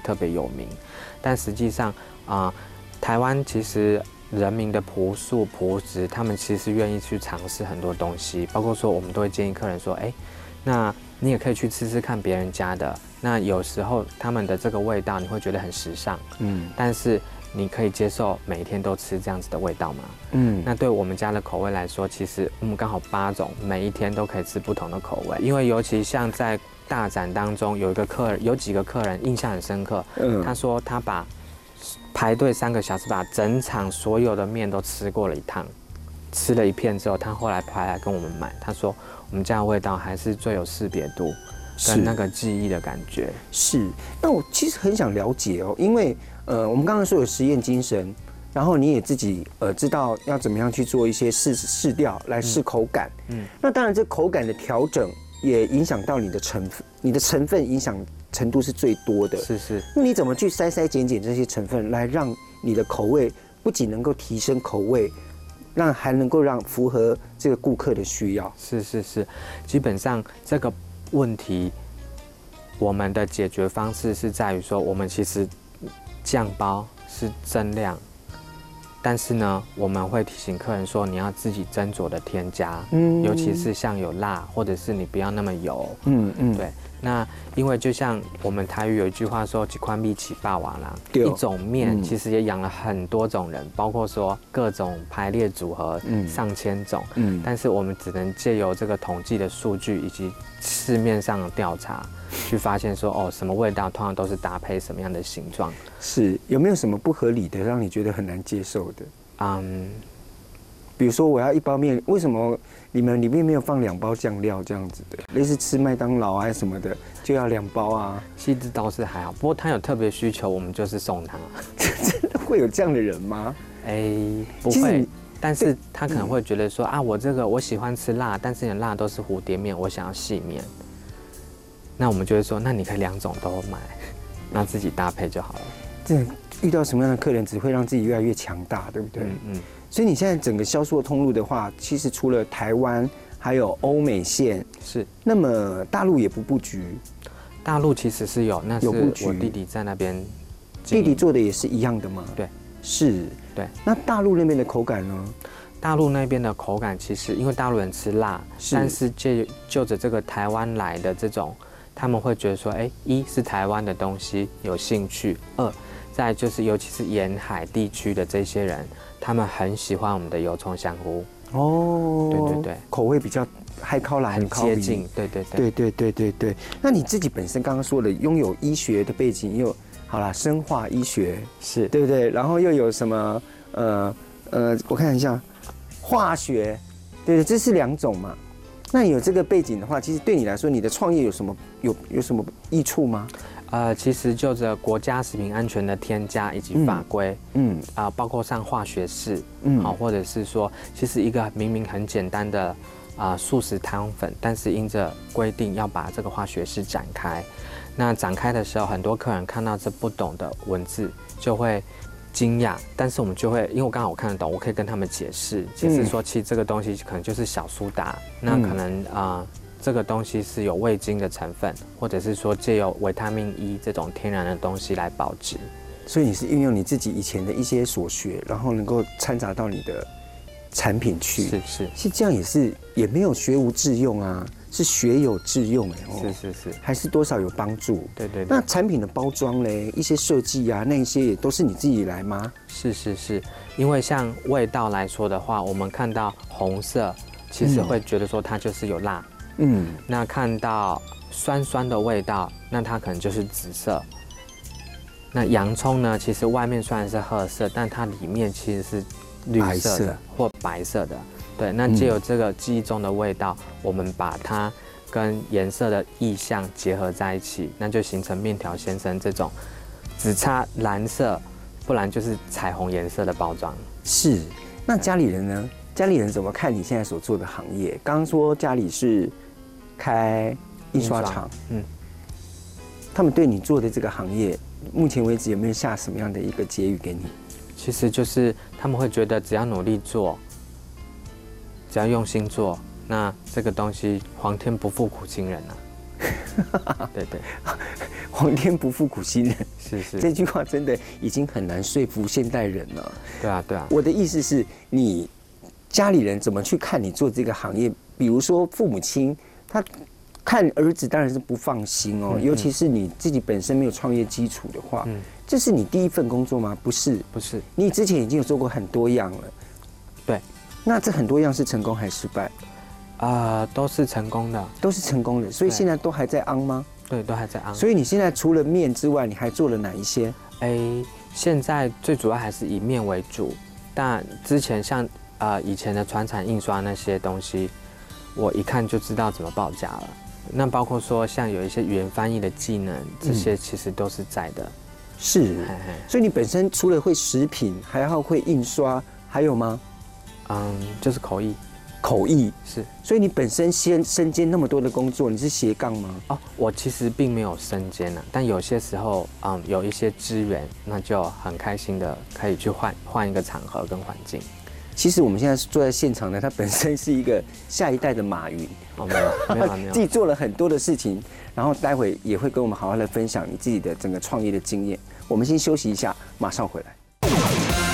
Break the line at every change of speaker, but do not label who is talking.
特别有名。但实际上台湾其实人民的朴素朴质，他们其实愿意去尝试很多东西，包括说我们都会建议客人说，那你也可以去吃吃看别人家的。那有时候他们的这个味道你会觉得很时尚，但是你可以接受每天都吃这样子的味道吗？那对我们家的口味来说，其实我们刚好8种，每一天都可以吃不同的口味。因为尤其像在大展当中，有几个客人印象很深刻，他说他排队3个小时把整场所有的面都吃过了一趟，吃了一片之后，他后来跑来跟我们买，他说我们家的味道还是最有识别度跟那个记忆的感觉。
是，那我其实很想了解哦，因为我们刚刚说有实验精神，然后你也自己知道要怎么样去做一些试调来试口感，那当然这口感的调整也影响到你的成分影响程度是最多的。是。那你怎么去筛减这些成分，来让你的口味不仅能够提升口味，还能够让符合这个顾客的需要？
是。基本上这个问题，我们的解决方式是在于说，我们其实酱包是增量。但是呢，我们会提醒客人说，你要自己斟酌的添加，尤其是像有辣，或者是你不要那么油，对。那因为就像我们台语有一句话说，几宽必起霸王啦，一种面其实也养了很多种人，包括说各种排列组合，上千种，但是我们只能借由这个统计的数据以及市面上的调查，去发现说，什么味道通常都是搭配什么样的形状。
是，有没有什么不合理的让你觉得很难接受的？比如说我要1包面，为什么你们里面没有放2包酱料这样子的？类似吃麦当劳啊什么的，就要2包啊。
其实倒是还好，不过他有特别需求，我们就是送他。
真的会有这样的人吗？
不会。但是他可能会觉得说我喜欢吃辣，但是你的辣都是蝴蝶面，我想要细面。那我们就会说，那你可以2种都买，那自己搭配就好了。
这遇到什么样的客人，只会让自己越来越强大，对不对？所以你现在整个销售通路的话，其实除了台湾，还有欧美线，
是。
那么大陆也不布局？
大陆其实是有，那是我弟弟在那边。
弟弟做的也是一样的吗？
对，
是。
对。
那大陆那边的口感呢？
大陆那边的口感其实，因为大陆人吃辣，但是就着这个台湾来的这种，他们会觉得说，一是台湾的东西有兴趣，2再来就是尤其是沿海地区的这些人，他们很喜欢我们的油葱香菇。对，
口味比较海口啦，
很接近。
对。那你自己本身刚刚说的，拥有医学的背景，又好啦，生化医学
是
对不对？然后又有什么我看一下，化学，对，这是2种嘛。那你有这个背景的话，其实对你来说，你的创业有什么益处吗？
其实就着国家食品安全的添加以及法规，包括上化学式，或者是说，其实一个明明很简单的素食汤粉，但是因着规定要把这个化学式展开。那展开的时候，很多客人看到这不懂的文字就会惊讶，但是我们就会，因为我刚好我看得懂，我可以跟他们解释说，其实这个东西可能就是小苏打，那可能这个东西是有味精的成分，或者是说借由维他命 E 这种天然的东西来保质。
所以你是运用你自己以前的一些所学，然后能够掺杂到你的产品去。是这样，也没有学无致用啊，是学有致用
是，
还是多少有帮助。
对。
那产品的包装嘞，一些设计啊，那一些也都是你自己来吗？
是，因为像味道来说的话，我们看到红色，其实会觉得说它就是有辣。那看到酸酸的味道，那它可能就是紫色。那洋葱呢，其实外面虽然是褐色，但它里面其实是绿色的或白色的。对，那借由这个记忆中的味道，我们把它跟颜色的意象结合在一起，那就形成面条先生这种只差蓝色，不然就是彩虹颜色的包装。
是，那家里人呢？家里人怎么看你现在所做的行业？刚刚说家里是开印刷厂，他们对你做的这个行业，目前为止有没有下什么样的一个结语给你？
其实就是他们会觉得，只要努力做，只要用心做，那这个东西皇天不负苦心人啊。 对对，
皇天不负苦心人，
是是，
这句话真的已经很难说服现代人了。
对啊对啊。
我的意思是你家里人怎么去看你做这个行业？比如说父母亲，他看儿子当然是不放心哦，尤其是你自己本身没有创业基础的话，这是你第一份工作吗？不是，
不是，
你之前已经有做过很多样了。
对，
那这很多样是成功还是失败？
都是成功的，
都是成功的，所以现在都还在昂吗？
对，都还在昂。
所以你现在除了面之外，你还做了哪一些？
现在最主要还是以面为主，但之前像以前的传产印刷那些东西，我一看就知道怎么报价了。那包括说像有一些语言翻译的技能，这些其实都是在的。
是，所以你本身除了会食品，还要会印刷，还有吗？
就是口译。
口译
是，
所以你本身身兼那么多的工作，你是斜杠吗？
我其实并没有身兼啊，但有些时候，有一些资源，那就很开心的可以去换一个场合跟环境。
其实我们现在坐在现场呢，他本身是一个下一代的马云，
没有，
自己做了很多的事情，然后待会也会跟我们好好的分享你自己的整个创业的经验。我们先休息一下，马上回来。